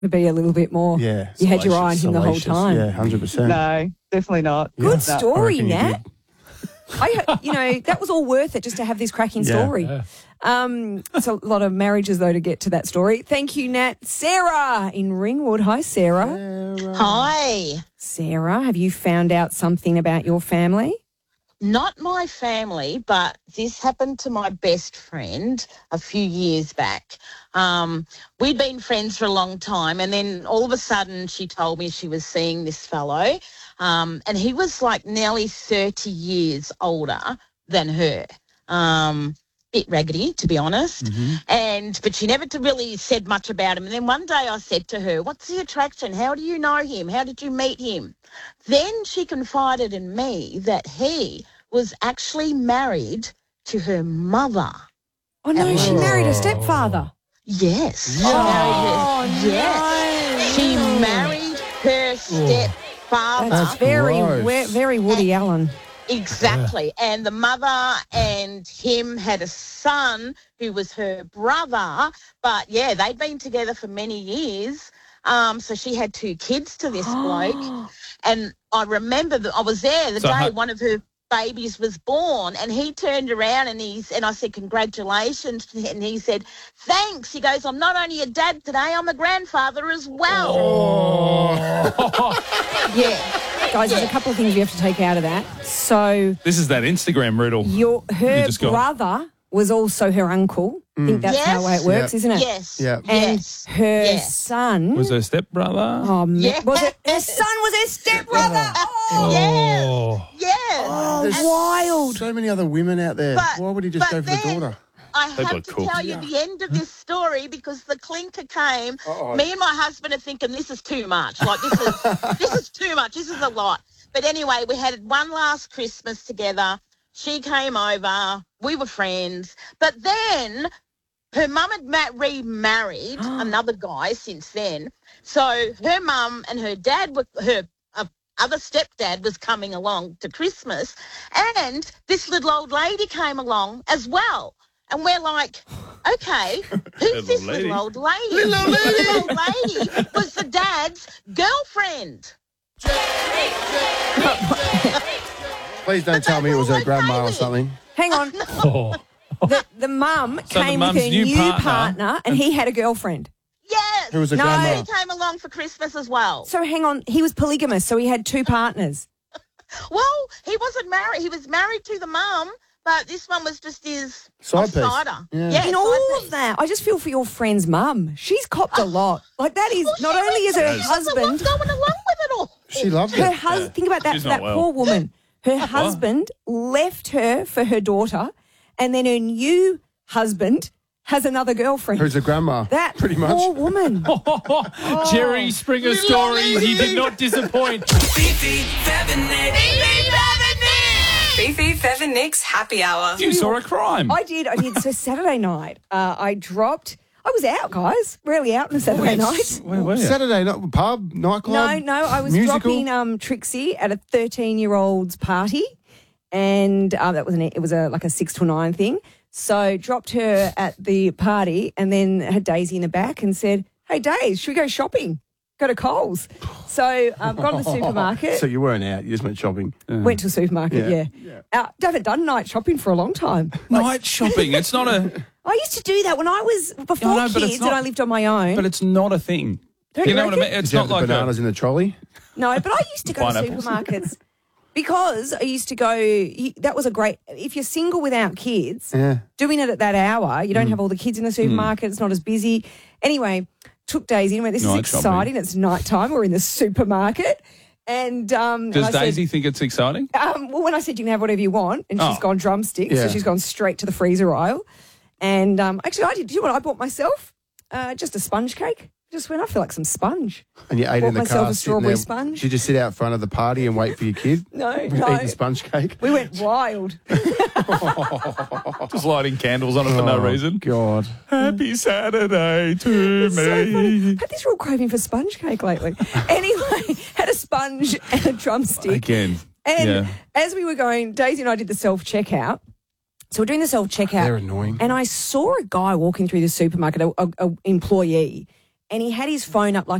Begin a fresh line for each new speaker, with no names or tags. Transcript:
to be a little bit more.
Yeah.
You had your eye on him the whole time.
Yeah, 100%.
No, definitely not.
Good
No.
story,
I reckon you
Nat. That was all worth it just to have this cracking story.
Yeah.
It's a lot of marriages, though, to get to that story. Thank you, Nat. Sarah in Ringwood. Hi, Sarah.
Hi.
Sarah, have you found out something about your family?
Not my family, but this happened to my best friend a few years back. We'd been friends for a long time, and then all of a sudden she told me she was seeing this fellow, and he was like nearly 30 years older than her. Bit raggedy, to be honest. But she never really said much about him. And then one day I said to her, what's the attraction? How do you know him? How did you meet him? Then she confided in me that he was actually married to her mother.
Oh, no, she married her stepfather.
Yes.
Oh,
She married her. Yes. She married her stepfather.
That's very Woody Allen.
Exactly. And the mother and him had a son who was her brother. But, yeah, they'd been together for many years. So she had 2 kids to this bloke. And I remember that I was there the day one of her babies was born, and he turned around and I said, congratulations. And he said, thanks. He goes, I'm not only a dad today, I'm a grandfather as well.
Oh.
Yeah. Guys, there's a couple of things you have to take out of that. So
This is that Instagram riddle.
her brother was also her uncle. I think that's how it works, isn't it?
Yes.
Yeah.
And
Yes.
her
Yes.
son
Was her stepbrother?
Oh, man.
Yeah.
Was it her son was her stepbrother? Oh,
Yes. Yes.
There's
wild.
so many other women out there.
But-
Why would he just
but
go for the
then-
daughter?
I
People
have
are
to
cool.
tell you the end of this story because the clinker came.
Uh-oh.
Me and my husband are thinking this is too much. Like this is too much. This is a lot. But anyway, we had one last Christmas together. She came over. We were friends. But then her mum had remarried another guy since then. So her mum and her dad were her other stepdad was coming along to Christmas, and this little old lady came along as well. And we're like, okay, who's this little old lady? Little old lady was the dad's girlfriend.
Please don't tell me it was her grandma or something.
Hang on.
Oh.
The mum
So the
came with
mum's
her
new
new
partner
partner and he had a girlfriend.
Yes.
Who was a
No.
grandma?
He came along for Christmas as well.
So hang on, he was polygamous, so he had 2 partners.
Well, he wasn't married. He was married to the mum, but this one was just his
Side piece.
offsider.
Yeah.
In
side
all
piece.
of that, I just feel for your friend's mum. She's copped a lot. Like that is not only is her husband,
What's going along with it all?
She loved
her
it.
husband. Think about that
She's
for
not
that
well.
poor woman. Her husband left her for her daughter, and then her new husband has another girlfriend.
Who's a grandma?
That
pretty much.
poor woman.
Jerry Springer stories. He did not disappoint.
Fifi, Fev and Nick's happy hour.
You saw a crime.
I did. So Saturday night, I was out, guys. Rarely out on a Saturday night.
Where were you?
Saturday night, pub, nightclub.
No, I was
musical?
dropping Trixie at a 13-year-old's party, and it was like a 6 to 9 thing. So dropped her at the party, and then had Daisy in the back and said, "Hey, Daisy, should we go shopping? Go to Coles." So got to the supermarket.
So you weren't out, you just went shopping.
Went to the supermarket. Yeah. I haven't done night shopping for a long time.
Night shopping. It's not a.
I used to do that when I was before
No, but it's
kids
not-
and I lived on my own.
But it's not a thing.
Don't
You
you
know what I mean?
reckon?
It's
Did you
not
have the
like
bananas in the trolley?
No, but I used to go to
Pineapples.
supermarkets because I used to go. That was a great. If you're single without kids,
Yeah.
doing it at that hour, you don't have all the kids in the supermarket. It's not as busy. Anyway, took Daisy and went, "This is
Night shopping.
exciting. It's nighttime. We're in the supermarket." And
Does
and I
Daisy think it's exciting?
well, when I said you can have whatever you want, and she's
Oh.
gone drumsticks,
Yeah.
so she's gone straight to the freezer aisle. And actually, I did. Do you know what I bought myself? Just a sponge cake. Just went, I feel like some sponge.
And you ate
Bought
in the
myself
car.
a
sitting
strawberry
there.
sponge.
Did you just sit out front of the party and wait for your kid?
No,
Eating sponge cake?
We went wild.
Just lighting candles on it for no reason.
God.
Happy Saturday to
So funny.
me.
Had this real craving for sponge cake lately. Anyway, had a sponge and a drumstick.
Again.
And
yeah.
as we were going, Daisy and I did the self-checkout. So we're doing the self-checkout.
They're annoying.
And I saw a guy walking through the supermarket, a employee, and he had his phone up like